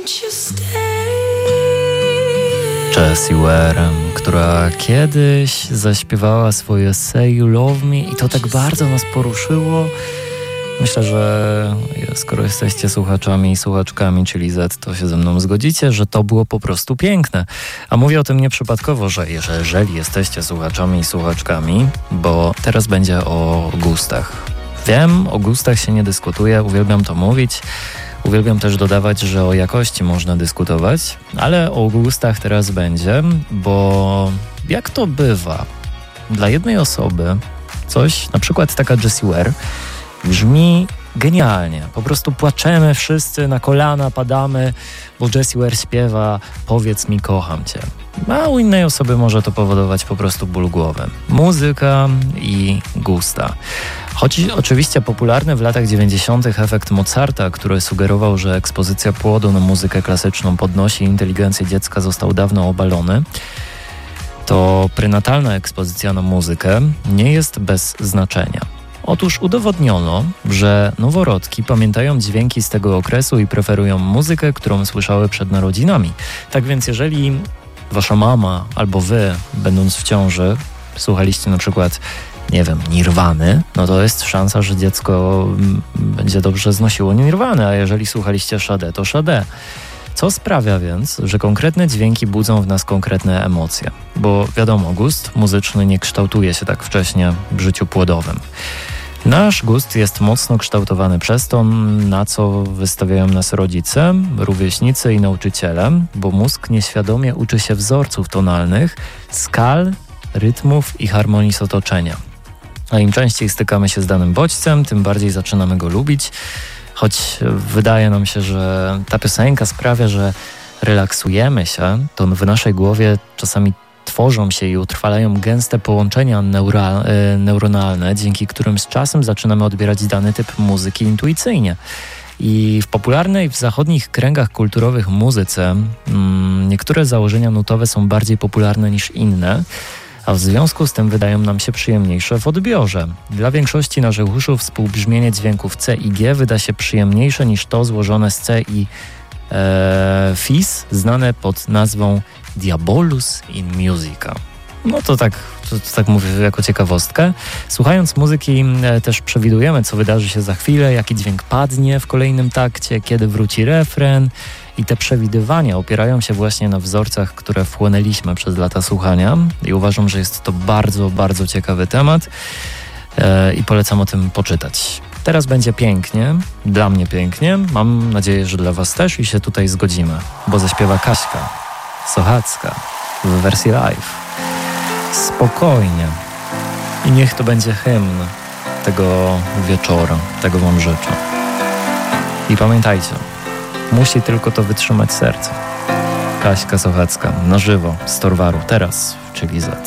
Jessie Ware, która kiedyś zaśpiewała swoje Say You Love Me i to tak bardzo nas poruszyło. Myślę, że skoro jesteście słuchaczami i słuchaczkami, czyli Z, to się ze mną zgodzicie, że to było po prostu piękne. A mówię o tym nieprzypadkowo, że jeżeli jesteście słuchaczami i słuchaczkami, bo teraz będzie o gustach. Wiem, o gustach się nie dyskutuje, uwielbiam to mówić. Uwielbiam też dodawać, że o jakości można dyskutować, ale o gustach teraz będzie, bo jak to bywa, dla jednej osoby coś, na przykład taka Jessie Ware, brzmi genialnie. Po prostu płaczemy wszyscy, na kolana padamy, bo Jessie Ware śpiewa "Powiedz mi, kocham cię". A u innej osoby może to powodować po prostu ból głowy. Muzyka i gusta. Choć oczywiście popularny w latach 90. efekt Mozarta, który sugerował, że ekspozycja płodu na muzykę klasyczną podnosi inteligencję dziecka, został dawno obalony, to prenatalna ekspozycja na muzykę nie jest bez znaczenia. Otóż udowodniono, że noworodki pamiętają dźwięki z tego okresu i preferują muzykę, którą słyszały przed narodzinami. Tak więc jeżeli wasza mama albo wy, będąc w ciąży, słuchaliście na przykład, nie wiem, Nirwany, no to jest szansa, że dziecko będzie dobrze znosiło Nirwany, a jeżeli słuchaliście Sade, to Sade. Co sprawia więc, że konkretne dźwięki budzą w nas konkretne emocje? Bo wiadomo, gust muzyczny nie kształtuje się tak wcześnie w życiu płodowym. Nasz gust jest mocno kształtowany przez to, na co wystawiają nas rodzice, rówieśnicy i nauczyciele, bo mózg nieświadomie uczy się wzorców tonalnych, skal, rytmów i harmonii z otoczenia. A im częściej stykamy się z danym bodźcem, tym bardziej zaczynamy go lubić, choć wydaje nam się, że ta piosenka sprawia, że relaksujemy się, to w naszej głowie czasami tworzą się i utrwalają gęste połączenia neuronalne, dzięki którym z czasem zaczynamy odbierać dany typ muzyki intuicyjnie. I w popularnej w zachodnich kręgach kulturowych muzyce niektóre założenia nutowe są bardziej popularne niż inne, a w związku z tym wydają nam się przyjemniejsze w odbiorze. Dla większości naszych uszu współbrzmienie dźwięków C i G wyda się przyjemniejsze niż to złożone z C i Fis, znane pod nazwą Diabolus in Musica. No to tak mówię jako ciekawostkę. Słuchając muzyki też przewidujemy, co wydarzy się za chwilę, jaki dźwięk padnie w kolejnym takcie, kiedy wróci refren. I te przewidywania opierają się właśnie na wzorcach, które wchłonęliśmy przez lata słuchania. I uważam, że jest to bardzo, bardzo ciekawy temat i polecam o tym poczytać. Teraz będzie pięknie, dla mnie pięknie, mam nadzieję, że dla was też i się tutaj zgodzimy, bo zaśpiewa Kaśka Sochacka w wersji live. Spokojnie. I niech to będzie hymn tego wieczoru, tego wam życzę. I pamiętajcie, musi tylko to wytrzymać serce. Kaśka Sochacka na żywo z Torwaru, teraz, czyli Z.